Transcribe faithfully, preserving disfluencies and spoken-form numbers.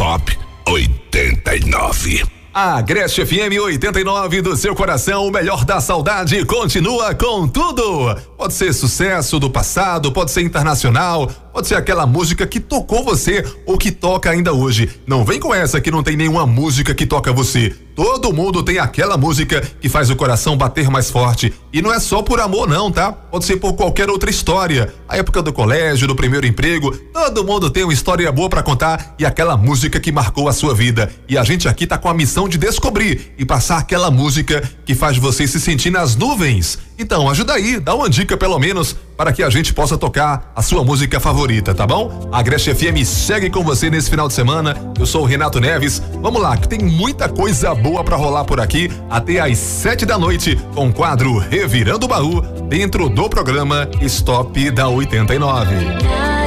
Stop oitenta e nove. A Agreste F M oitenta e nove do seu coração, o melhor da saudade, continua com tudo. Pode ser sucesso do passado, pode ser internacional, pode ser aquela música que tocou você ou que toca ainda hoje. Não vem com essa que não tem nenhuma música que toca você. Todo mundo tem aquela música que faz o coração bater mais forte. E não é só por amor não, tá? Pode ser por qualquer outra história. A época do colégio, do primeiro emprego, todo mundo tem uma história boa pra contar e aquela música que marcou a sua vida. E a gente aqui tá com a missão de descobrir e passar aquela música que faz você se sentir nas nuvens. Então, ajuda aí, dá uma dica pelo menos para que a gente possa tocar a sua música favorita, tá bom? A Agreste F M segue com você nesse final de semana. Eu sou o Renato Neves. Vamos lá, que tem muita coisa boa pra rolar por aqui até às sete da noite com o quadro Revirando o Baú dentro do programa Stop da oitenta e nove.